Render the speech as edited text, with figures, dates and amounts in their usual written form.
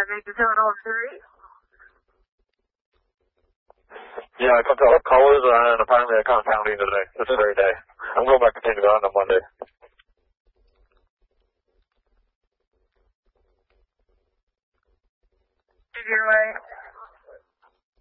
need to turn on three. Yeah, I come to callers, and apparently I can't count either today. This very day. I'm going back to St. John on Monday. You're right.